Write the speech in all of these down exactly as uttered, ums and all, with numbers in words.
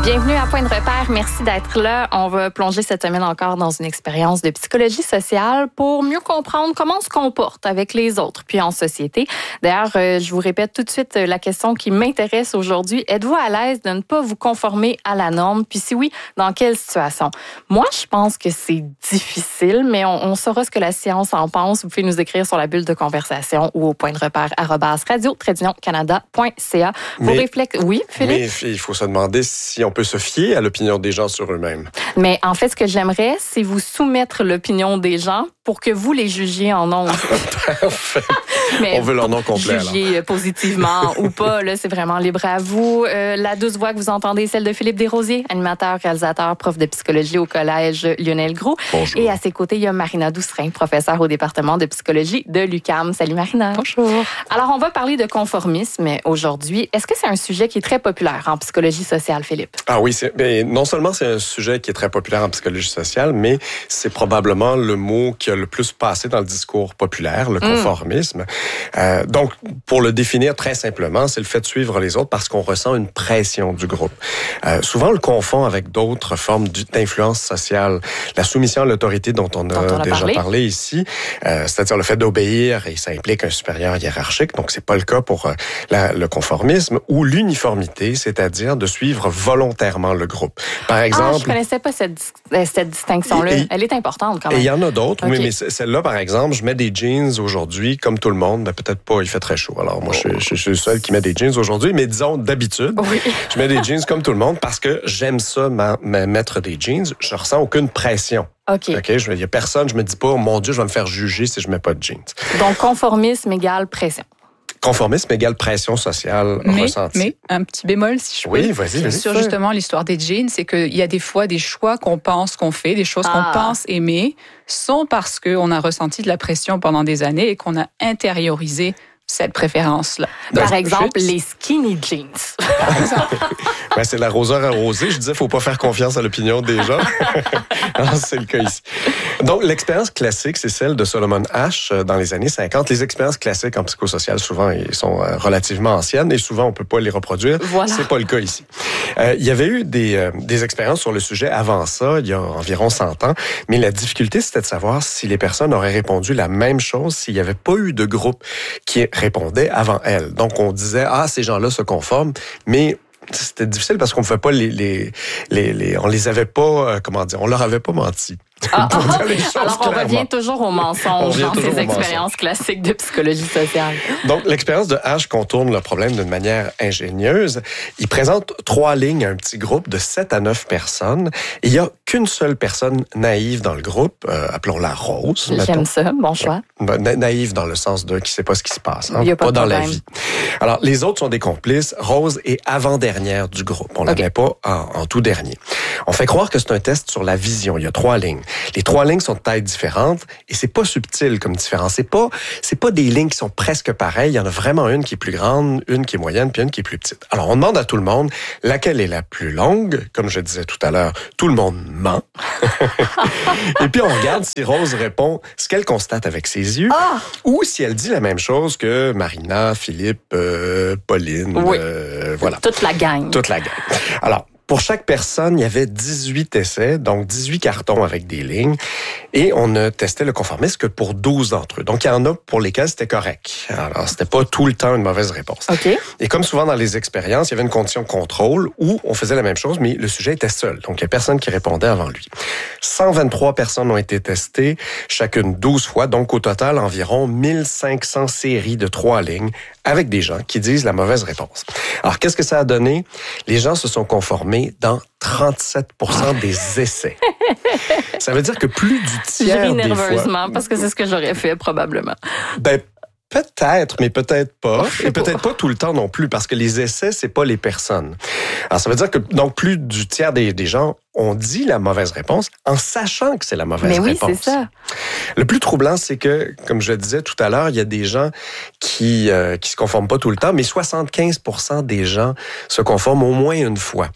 Bienvenue à Point de repère. Merci d'être là. On va plonger cette semaine encore dans une expérience de psychologie sociale pour mieux comprendre comment on se comporte avec les autres, puis en société. D'ailleurs, je vous répète tout de suite la question qui m'intéresse aujourd'hui. Êtes-vous à l'aise de ne pas vous conformer à la norme? Puis si oui, dans quelle situation? Moi, je pense que c'est difficile, mais on, on saura ce que la science en pense. Vous pouvez nous écrire sur la bulle de conversation ou au point de repère arobase radio canada point c a. Vos réflexes... Oui, Philippe? Mais il faut se demander si on peut se fier à l'opinion des gens sur eux-mêmes. Mais en fait, ce que j'aimerais, c'est vous soumettre l'opinion des gens pour que vous les jugiez en nombre. Parfait. On veut leur nom complet. Juger alors. positivement ou pas, là, c'est vraiment libre à vous. Euh, la douce voix que vous entendez, celle de Philippe Desrosiers, animateur, réalisateur, prof de psychologie au collège Lionel Groulx. Bonjour. Et à ses côtés, il y a Marina Doucerin, professeure au département de psychologie de l'U Q A M. Salut Marina. Bonjour. Alors, on va parler de conformisme aujourd'hui. Est-ce que c'est un sujet qui est très populaire en psychologie sociale, Philippe? Ah oui, c'est, mais non seulement c'est un sujet qui est très populaire en psychologie sociale, mais c'est probablement le mot qui a le plus passé dans le discours populaire, le conformisme. Mmh. Euh, donc, pour le définir très simplement, c'est le fait de suivre les autres parce qu'on ressent une pression du groupe. Euh, souvent, on le confond avec d'autres formes d'influence sociale. La soumission à l'autorité dont on a, dont on a déjà parlé, parlé ici, euh, c'est-à-dire le fait d'obéir, et ça implique un supérieur hiérarchique, donc c'est pas le cas pour euh, la, le conformisme, ou l'uniformité, c'est-à-dire de suivre volontairement le groupe. Par exemple... Ah, je connaissais pas cette, cette distinction-là. Et, et, Elle est importante quand même. Et il y en a d'autres, okay. oui, mais celle-là, par exemple, je mets des jeans aujourd'hui, comme tout le monde, mais peut-être pas, il fait très chaud. Alors moi, oh. je, je, je suis le seul qui met des jeans aujourd'hui, mais disons d'habitude, oui. je mets des jeans comme tout le monde parce que j'aime ça, ma, ma, mettre des jeans. Je ressens aucune pression. OK. OK, il y a personne, je me dis pas, oh, mon Dieu, je vais me faire juger si je mets pas de jeans. Donc, conformisme égale pression. Conformisme égale pression sociale mais, ressentie. Mais un petit bémol, si je peux. Oui, vas-y, vas-y. Sur justement l'histoire des jeans, c'est qu'il y a des fois des choix qu'on pense qu'on fait, des choses ah. qu'on pense aimer, sont parce qu'on a ressenti de la pression pendant des années et qu'on a intériorisé cette préférence-là. Par Donc, exemple, je... les skinny jeans. Par exemple. Ben, c'est l'arroseur arrosé. Je disais, faut pas faire confiance à l'opinion des gens. Non, c'est le cas ici. Donc, l'expérience classique, c'est celle de Solomon Asch dans les années cinquante. Les expériences classiques en psychosocial, souvent, ils sont relativement anciennes et souvent, on peut pas les reproduire. Voilà. C'est pas le cas ici. Euh, il y avait eu des, euh, des expériences sur le sujet avant ça, il y a environ cent ans, mais la difficulté, c'était de savoir si les personnes auraient répondu la même chose s'il n'y avait pas eu de groupe qui répondait avant elles. Donc, on disait, ah, ces gens-là se conforment, mais c'était difficile parce qu'on ne fait pas les, les, les, les, on les avait pas, euh, comment dire, on leur avait pas menti. Ah, ah, alors, on revient toujours au mensonge dans ces expériences mensonge. classiques de psychologie sociale. Donc, l'expérience de Asch contourne le problème d'une manière ingénieuse. Il présente trois lignes à un petit groupe de sept à neuf personnes. Et il n'y a qu'une seule personne naïve dans le groupe, euh, appelons-la Rose. J'aime mettons. ça, bon choix. Na- naïve dans le sens de qui ne sait pas ce qui se passe, hein, il y a pas, pas de dans problème. la vie. Alors, les autres sont des complices. Rose est avant-dernière du groupe. On ne okay. la met pas en, en tout dernier. On fait croire que c'est un test sur la vision. Il y a trois lignes. Les trois lignes sont de tailles différentes et c'est pas subtil comme différence. C'est pas, c'est pas des lignes qui sont presque pareilles. Il y en a vraiment une qui est plus grande, une qui est moyenne, puis une qui est plus petite. Alors, on demande à tout le monde laquelle est la plus longue. Comme je disais tout à l'heure, tout le monde ment. Et puis, on regarde si Rose répond ce qu'elle constate avec ses yeux ah! ou si elle dit la même chose que Marina, Philippe, euh, Pauline, oui. euh, voilà. Toute la gang. Toute la gang. Alors, pour chaque personne, il y avait dix-huit essais, donc dix-huit cartons avec des lignes. Et on ne testait le conformisme que pour douze d'entre eux. Donc, il y en a pour lesquels c'était correct. Alors, c'était pas tout le temps une mauvaise réponse. Okay. Et comme souvent dans les expériences, il y avait une condition contrôle où on faisait la même chose, mais le sujet était seul. Donc, il n'y a personne qui répondait avant lui. cent vingt-trois personnes ont été testées, chacune douze fois. Donc, au total, environ mille cinq cents séries de trois lignes avec des gens qui disent la mauvaise réponse. Alors, qu'est-ce que ça a donné? Les gens se sont conformés dans trente-sept pour cent des essais. Ça veut dire que plus du tiers Je ris des nerveusement fois... parce que c'est ce que j'aurais fait probablement. Ben, peut-être, mais peut-être pas. Oh, Et peut-être pas. pas tout le temps non plus, parce que les essais, c'est pas les personnes. Alors, ça veut dire que donc plus du tiers des, des gens on dit la mauvaise réponse en sachant que c'est la mauvaise Mais oui, réponse. c'est ça. Le plus troublant, c'est que, comme je le disais tout à l'heure, il y a des gens qui euh, qui se conforment pas tout le temps, mais soixante-quinze pour cent des gens se conforment au moins une fois.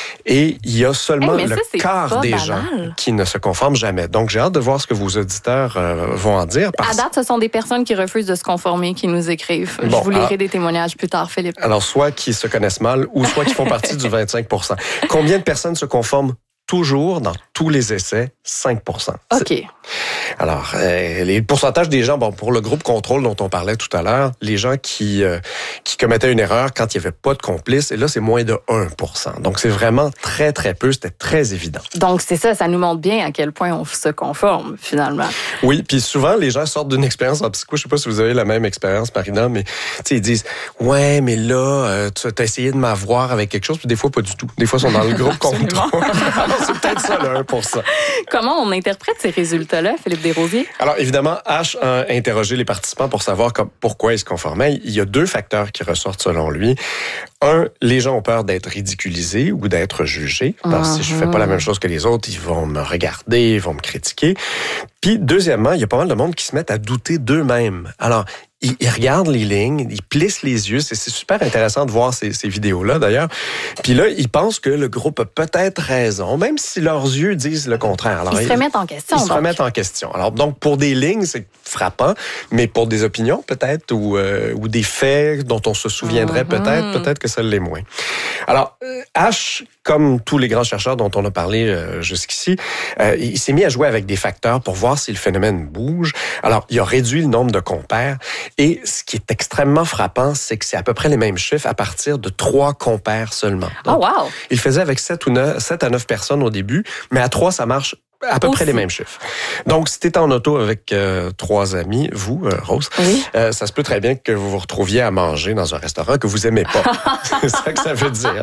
Et il y a seulement hey, le ça, quart des banal. gens qui ne se conforment jamais. Donc, j'ai hâte de voir ce que vos auditeurs euh, vont en dire. Parce... À date, ce sont des personnes qui refusent de se conformer, qui nous écrivent. Bon, Je vous lirai alors... des témoignages plus tard, Philippe. Alors, soit qui se connaissent mal, ou soit qui font partie du vingt-cinq pour cent. Combien de personnes se conforment toujours dans tous les essais? cinq pour cent. OK. C'est... Alors, euh, les pourcentages des gens, bon, pour le groupe contrôle dont on parlait tout à l'heure, les gens qui euh, qui commettaient une erreur quand il n'y avait pas de complice, et là, c'est moins de un pour cent. Donc, c'est vraiment très, très peu. C'était très évident. Donc, c'est ça, ça nous montre bien à quel point on se conforme, finalement. Oui, puis souvent, les gens sortent d'une expérience en psycho. Je sais pas si vous avez la même expérience, Marina, mais tu sais, ils disent « Ouais, mais là, euh, tu as essayé de m'avoir avec quelque chose. » Puis des fois, pas du tout. Des fois, ils sont dans le groupe contrôle. C'est peut-être ça, le un pour cent. Comment on interprète ces résultats-là, Philippe Desrosiers? Alors, évidemment, H a interrogé les participants pour savoir comme, pourquoi ils se conformaient. Il y a deux facteurs qui ressortent selon lui. Un, les gens ont peur d'être ridiculisés ou d'être jugés. Parce que mm-hmm. si je fais pas la même chose que les autres, ils vont me regarder, ils vont me critiquer. Puis, deuxièmement, il y a pas mal de monde qui se mettent à douter d'eux-mêmes. Alors, ils, ils regardent les lignes, ils plissent les yeux. C'est, c'est super intéressant de voir ces, ces vidéos-là, d'ailleurs. Puis là, ils pensent que le groupe a peut-être raison, même si leurs yeux disent le contraire. Alors, ils se remettent en question. Ils se donc. remettent en question. Alors, donc, pour des lignes, c'est frappant, mais pour des opinions, peut-être, ou, euh, ou des faits dont on se souviendrait mm-hmm. peut-être, peut-être que ça l'est moins. Alors, H, comme tous les grands chercheurs dont on a parlé euh, jusqu'ici, euh, il s'est mis à jouer avec des facteurs pour voir si le phénomène bouge. Alors, il a réduit le nombre de compères. Et ce qui est extrêmement frappant, c'est que c'est à peu près les mêmes chiffres à partir de trois compères seulement. Donc, oh, wow! Il faisait avec sept ou neuf, sept à neuf personnes au début, mais à trois, ça marche à peu Aussi. près les mêmes chiffres. Donc, si tu es en auto avec euh, trois amis, vous, euh, Rose, oui. euh, ça se peut très bien que vous vous retrouviez à manger dans un restaurant que vous aimez pas. C'est ça que ça veut dire.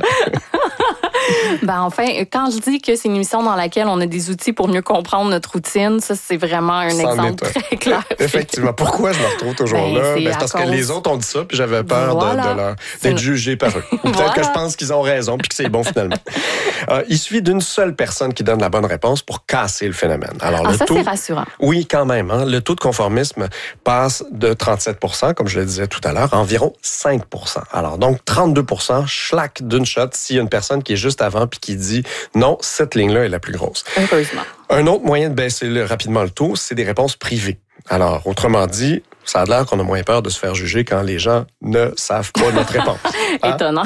Ben enfin, quand je dis que c'est une émission dans laquelle on a des outils pour mieux comprendre notre routine, ça, c'est vraiment un C'en exemple très clair. Effectivement. Pourquoi je me retrouve toujours ben, là? C'est, ben, c'est parce cause... que les autres ont dit ça, puis j'avais peur voilà. de, de leur, d'être jugé par eux. Ou peut-être voilà. que je pense qu'ils ont raison, puis que c'est bon finalement. euh, il suffit d'une seule personne qui donne la bonne réponse pour casser le phénomène. Alors, ah, le ça, taux... c'est rassurant. Oui, quand même. Hein? Le taux de conformisme passe de trente-sept pour cent, comme je le disais tout à l'heure, à environ cinq pour cent. Alors, donc, trente-deux pour cent, schlac d'une shot, s'il y a une personne qui est juste avant puis qui dit non, cette ligne-là est la plus grosse. Heureusement. Un autre moyen de baisser le, rapidement le taux, c'est des réponses privées. Alors, autrement dit, ça a l'air qu'on a moins peur de se faire juger quand les gens ne savent pas notre réponse. Hein? Étonnant.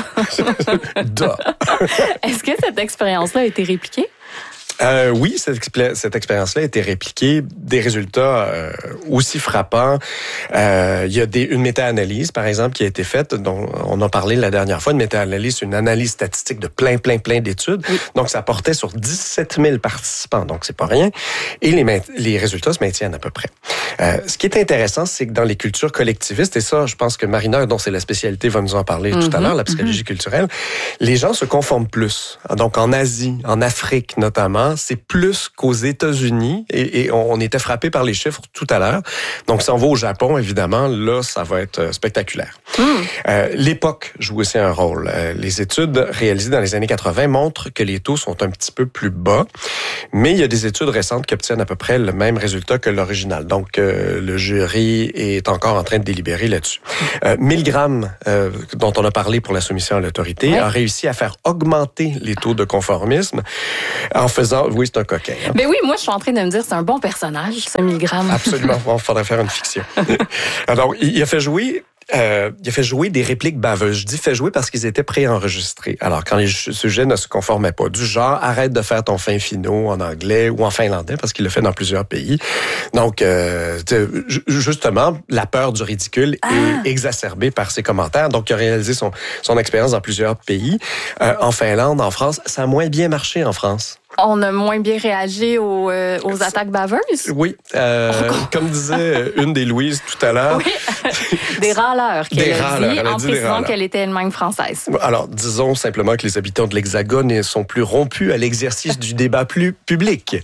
Duh. Est-ce que cette expérience-là a été répliquée? Euh, oui, cette, cette expérience-là a été répliquée. Des résultats euh, aussi frappants. Euh, il y a des, une méta-analyse, par exemple, qui a été faite, dont on a parlé la dernière fois. Une méta-analyse, c'est une analyse statistique de plein, plein, plein d'études. Oui. Donc, ça portait sur dix-sept mille participants. Donc, c'est pas rien. Et les, les résultats se maintiennent à peu près. Euh, ce qui est intéressant, c'est que dans les cultures collectivistes, et ça, je pense que Marina, dont c'est la spécialité, va nous en parler mm-hmm. tout à l'heure, la psychologie mm-hmm. culturelle, les gens se conforment plus. Donc, en Asie, en Afrique notamment, c'est plus qu'aux États-Unis et, et on était frappé par les chiffres tout à l'heure. Donc, si on va au Japon, évidemment, là, ça va être spectaculaire. Mm. Euh, l'époque joue aussi un rôle. Euh, les études réalisées dans les années quatre-vingts montrent que les taux sont un petit peu plus bas, mais il y a des études récentes qui obtiennent à peu près le même résultat que l'original. Donc, euh, le jury est encore en train de délibérer là-dessus. Euh, Milgram, euh, dont on a parlé pour la soumission à l'autorité, ouais. a réussi à faire augmenter les taux de conformisme en faisant... Oui, c'est un coquin. Hein? Ben oui, moi, je suis en train de me dire c'est un bon personnage, ce Milgram. Absolument. Il faudrait faire une fiction. Alors, il a fait jouer... Euh, il a fait jouer des répliques baveuses. Je dis fait jouer parce qu'ils étaient préenregistrés. Alors, quand les sujets ne se conformaient pas, du genre, arrête de faire ton fin finaux en anglais ou en finlandais, parce qu'il le fait dans plusieurs pays. Donc, euh, justement, la peur du ridicule ah. est exacerbée par ses commentaires. Donc, il a réalisé son, son expérience dans plusieurs pays. Euh, en Finlande, en France, ça a moins bien marché en France. On a moins bien réagi aux, euh, aux attaques baveuses? Oui. Euh, oh, comme disait une des Louises tout à l'heure. Oui. Des râleurs qu'elle des a râleurs, dit, elle a en dit précisant qu'elle était elle-même française. Alors, disons simplement que les habitants de l'Hexagone sont plus rompus à l'exercice du débat plus public.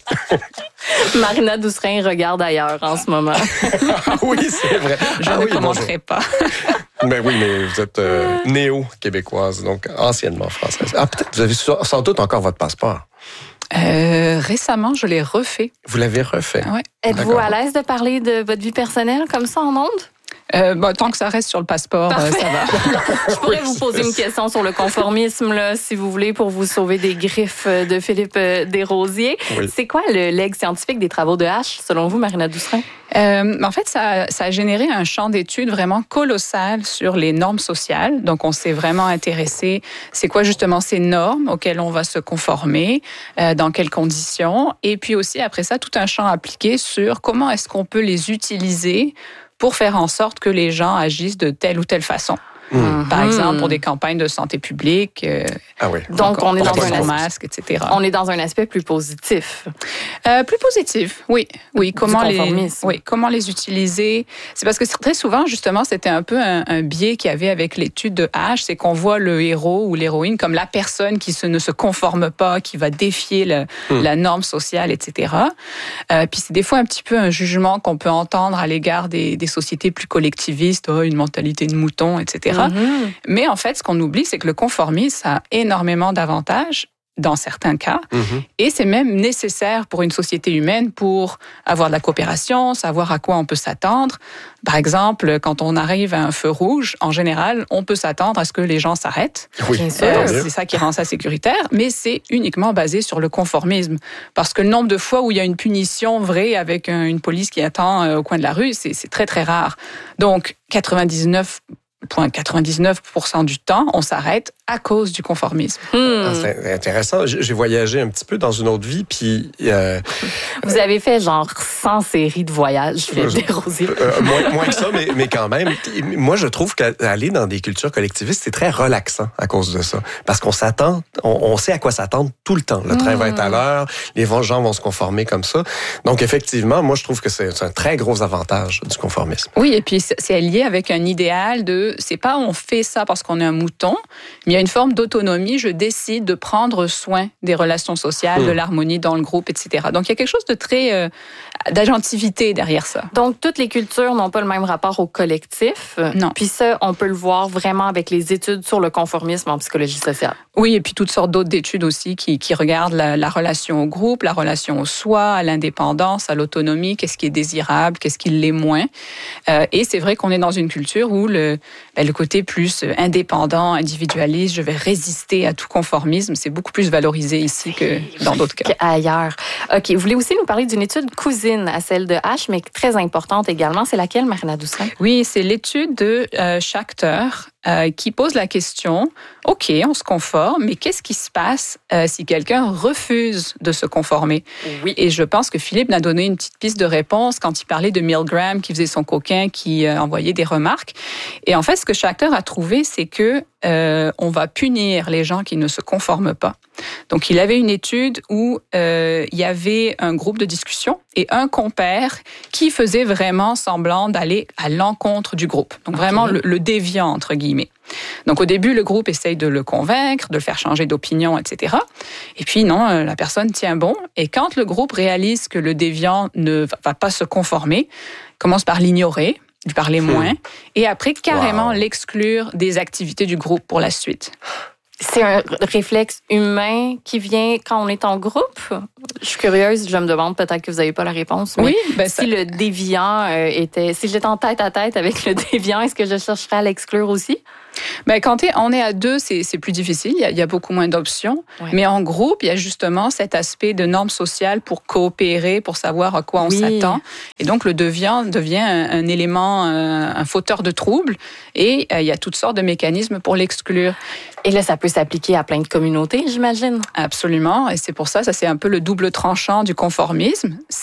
Marina Doucerin regarde ailleurs en ce moment. Oui, c'est vrai. Je ah, ne oui, commenterai pas. Ben oui, mais vous êtes euh, néo-québécoise, donc anciennement française. Ah, peut-être, vous avez sans doute encore votre passeport. Euh, récemment, je l'ai refait. Vous l'avez refait? Ouais. Êtes-vous à l'aise de parler de votre vie personnelle comme ça en ondes? Euh, bon, tant que ça reste sur le passeport, euh, ça va. Je pourrais vous poser une question sur le conformisme, là, si vous voulez, pour vous sauver des griffes de Philippe Desrosiers. Oui. C'est quoi le legs scientifique des travaux de H, selon vous, Marina Doucerin? Euh, en fait, ça, ça a généré un champ d'études vraiment colossal sur les normes sociales. Donc, on s'est vraiment intéressé, c'est quoi justement ces normes auxquelles on va se conformer, euh, dans quelles conditions, et puis aussi, après ça, tout un champ appliqué sur comment est-ce qu'on peut les utiliser pour faire en sorte que les gens agissent de telle ou telle façon. Mmh. Par exemple, pour des campagnes de santé publique. Euh, ah oui. Donc, on, on est dans un aspect, masque, et cetera. On est dans un aspect plus positif. Euh, plus positif, oui. Oui, comment du les, oui, comment les utiliser. C'est parce que très souvent, justement, c'était un peu un, un biais qu'il y avait avec l'étude de H, c'est qu'on voit le héros ou l'héroïne comme la personne qui se, ne se conforme pas, qui va défier le, mmh. la norme sociale, et cetera. Euh, puis c'est des fois un petit peu un jugement qu'on peut entendre à l'égard des, des sociétés plus collectivistes, oh, une mentalité de mouton, et cetera. Mm-hmm. Mais en fait, ce qu'on oublie, c'est que le conformisme ça a énormément d'avantages dans certains cas, mm-hmm. et c'est même nécessaire pour une société humaine pour avoir de la coopération, savoir à quoi on peut s'attendre. Par exemple, quand on arrive à un feu rouge, en général, on peut s'attendre à ce que les gens s'arrêtent. Oui, euh, c'est ça qui rend ça sécuritaire, mais c'est uniquement basé sur le conformisme. Parce que le nombre de fois où il y a une punition vraie avec une police qui attend au coin de la rue, c'est, c'est très, très rare. Donc, quatre-vingt-dix-neuf quatre-vingt-dix-neuf pour cent du temps, on s'arrête à cause du conformisme. Hmm. Ah, c'est intéressant. J'ai voyagé un petit peu dans une autre vie, puis... Euh, Vous avez fait genre cent séries de voyages, Philippe Desrosiers. Euh, moins, moins que ça, mais, mais quand même. Moi, je trouve qu'aller dans des cultures collectivistes, c'est très relaxant à cause de ça. Parce qu'on s'attend, on, on sait à quoi s'attendre tout le temps. Le train hmm. va être à l'heure, les gens vont se conformer comme ça. Donc, effectivement, moi, je trouve que c'est un très gros avantage du conformisme. Oui, et puis c'est lié avec un idéal de c'est pas on fait ça parce qu'on est un mouton, mais il y a une forme d'autonomie. Je décide de prendre soin des relations sociales, mmh. de l'harmonie dans le groupe, et cetera. Donc, il y a quelque chose de très euh, d'agentivité derrière ça. Donc, toutes les cultures n'ont pas le même rapport au collectif. Non. Puis ça, on peut le voir vraiment avec les études sur le conformisme en psychologie sociale. Oui, et puis toutes sortes d'autres études aussi qui, qui regardent la, la relation au groupe, la relation au soi, à l'indépendance, à l'autonomie, qu'est-ce qui est désirable, qu'est-ce qui l'est moins. Euh, et c'est vrai qu'on est dans une culture où le Ben, le côté plus indépendant, individualiste, je vais résister à tout conformisme, c'est beaucoup plus valorisé ici que dans d'autres cas. Ailleurs. OK. Vous voulez aussi nous parler d'une étude cousine à celle de H, mais très importante également. C'est laquelle, Marina Doucerin? Oui, c'est l'étude de euh, Schachter euh, qui pose la question, OK, on se conforme, mais qu'est-ce qui se passe euh, si quelqu'un refuse de se conformer? Oui. Et je pense que Philippe n'a donné une petite piste de réponse quand il parlait de Milgram qui faisait son coquin, qui euh, envoyait des remarques. Et en fait, ce que Schachter a trouvé, c'est que euh, on va punir les gens qui ne se conforment pas. Donc, il avait une étude où euh, il y avait un groupe de discussion et un compère qui faisait vraiment semblant d'aller à l'encontre du groupe. Donc, vraiment okay. le, le déviant, entre guillemets. Donc, au début, le groupe essaye de le convaincre, de le faire changer d'opinion, et cetera. Et puis, non, la personne tient bon. Et quand le groupe réalise que le déviant ne va pas se conformer, commence par l'ignorer, lui parler moins, hmm. et après, carrément wow. l'exclure des activités du groupe pour la suite. C'est un réflexe humain qui vient quand on est en groupe? Je suis curieuse, je me demande, peut-être que vous n'avez pas la réponse, mais oui, ben si ça... le déviant euh, était... Si j'étais en tête à tête avec le déviant, est-ce que je chercherais à l'exclure aussi? Ben, quand t'es, on est à deux, c'est, c'est plus difficile, il y, a, il y a beaucoup moins d'options. Ouais. Mais en groupe, il y a justement cet aspect de normes sociales pour coopérer, pour savoir à quoi on oui. s'attend. Et donc, le déviant devient un, un élément, un, un fauteur de troubles. Et euh, il y a toutes sortes de mécanismes pour l'exclure. Et là, ça peut s'appliquer à plein de communautés, j'imagine. Absolument. Et c'est pour ça, ça c'est un peu le double tranchant du conformisme.